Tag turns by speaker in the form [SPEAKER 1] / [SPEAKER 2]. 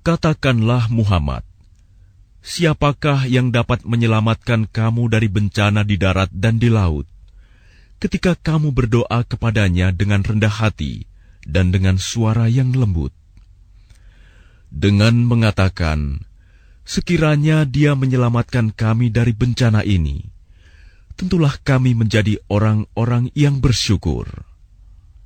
[SPEAKER 1] Katakanlah Muhammad, siapakah yang dapat menyelamatkan kamu dari bencana di darat dan di laut, ketika kamu berdoa kepadanya dengan rendah hati dan dengan suara yang lembut? Dengan mengatakan, sekiranya Dia menyelamatkan kami dari bencana ini, tentulah kami menjadi orang-orang yang bersyukur.